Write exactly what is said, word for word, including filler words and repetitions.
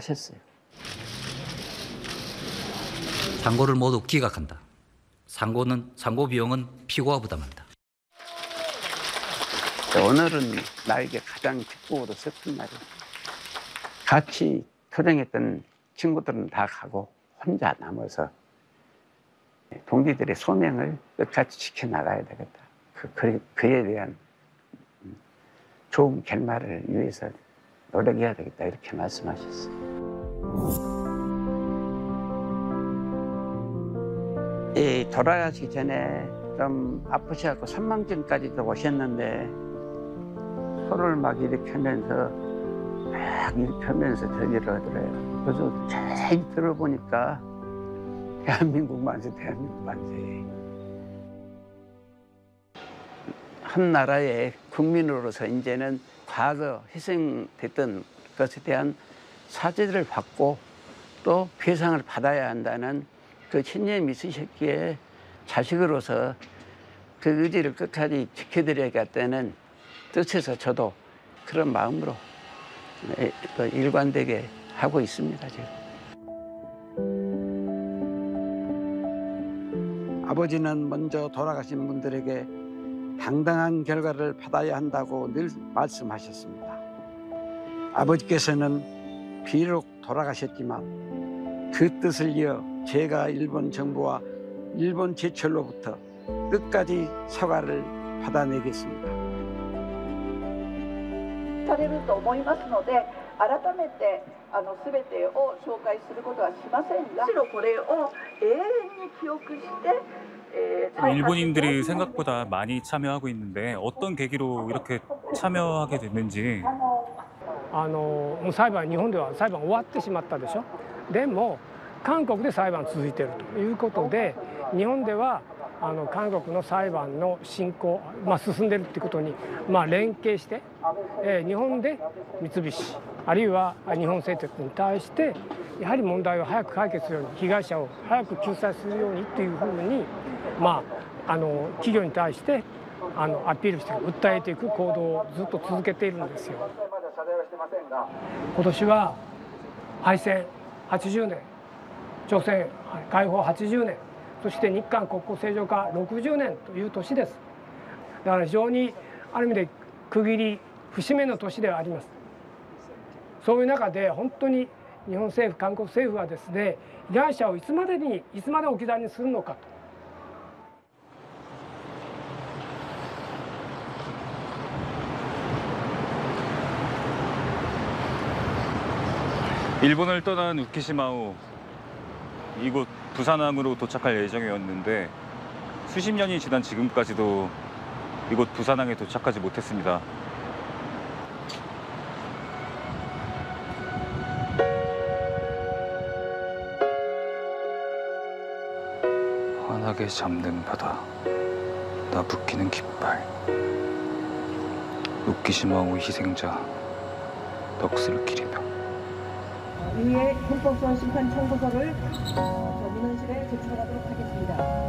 하셨어요. 상고를 모두 기각한다. 상고는 상고 비용은 피고가 부담한다. 오늘은 나에게 가장 기쁘고도 슬픈 날이에요. 같이 토령했던 친구들은 다 가고 혼자 남아서 동지들의 소명을 끝까지 지켜나가야 되겠다. 그, 그, 그에 대한 좋은 결말을 위해서 노력해야 되겠다 이렇게 말씀하셨어요. 이 돌아가시기 전에 좀 아프셔갖고 선망증까지도 오셨는데 손을 막 이렇게 하면서 막 이렇게 하면서 저기를 하더래요. 그래서 자세히 들어보니까 대한민국 만세, 대한민국 만세. 한 나라의 국민으로서 이제는 과거 희생됐던 것에 대한 사죄를 받고 또 배상을 받아야 한다는 그 신념이 있으셨기에 자식으로서 그 의지를 끝까지 지켜드려야겠다는 뜻에서 저도 그런 마음으로 일관되게 하고 있습니다, 지금. 아버지는 먼저 돌아가신 분들에게 당당한 결과를 받아야 한다고 늘 말씀하셨습니다. 아버지께서는 비록 돌아가셨지만 그 뜻을 이어 제가 일본 정부와 일본 제철로부터 끝까지 사과를 받아내겠습니다. されると思いますので、改めてあの全てを紹介することはしませんが、むしろこれを永遠に記憶して、えー、 일본인들이 생각보다 많이 참여하고 있는데 어떤 계기로 이렇게 참여하게 됐는지. あのもう裁判日本では裁判終わってしまったでしょ。でも韓国で裁判続いているということで、日本ではあの韓国の裁判の進行、まあ、進んでいるということに、まあ、連携して、えー、日本で三菱あるいは日本製鉄に対してやはり問題を早く解決するように被害者を早く救済するようにというふうに、まあ、あの企業に対してあのアピールして訴えていく行動をずっと続けているんですよ。今年は敗戦はちじゅうねん、朝鮮解放はちじゅうねん、そして日韓国交正常化ろくじゅうねんという年です。だから非常にある意味で区切り節目の年ではあります。そういう中で本当に日本政府韓国政府はですね、被害者をいつまでにいつまで置き去りにするのかと。 일본을 떠난 우키시마호, 이곳 부산항으로 도착할 예정이었는데 수십 년이 지난 지금까지도 이곳 부산항에 도착하지 못했습니다. 환하게 잠든 바다, 나 붓기는 깃발, 우키시마호 희생자, 넋을 기리며. 위에 헌법소원 심판 청구서를 전문원실에 제출하도록 하겠습니다.